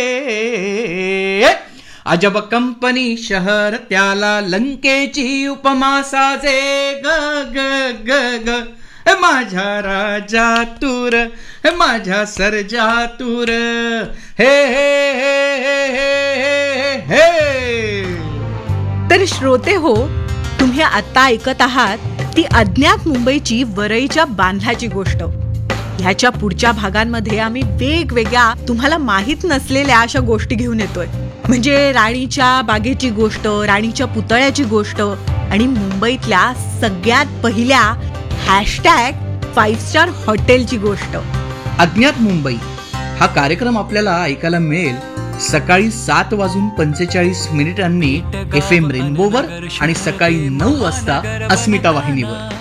अजब कंपनी शहर त्याला लंकेची उपमा साजे ग ग ग ग माझ्या राजा तूर माझ्या सर्जा तूर हे हे हे हे हे हे. तर श्रोते हो, तुम्ही आता ऐकत आहात ती अज्ञात मुंबईची वरईच्या बांधल्याची गोष्ट. ह्याच्या पुढच्या भागांमध्ये आम्ही वेगवेगळ्या तुम्हाला माहीत नसलेल्या अशा गोष्टी घेऊन येतोय. म्हणजे राणीच्या बागेची गोष्ट, राणीच्या पुतळ्याची गोष्ट आणि मुंबईतल्या सगळ्यात पहिल्या #5 स्टार हॉटेलची गोष्ट. अज्ञात मुंबई हा कार्यक्रम आपल्याला ऐकायला मिळेल सकाळी 7:45 FM रेनबोवर आणि सकाळी 9 वाजता अस्मिता वाहिनीवर.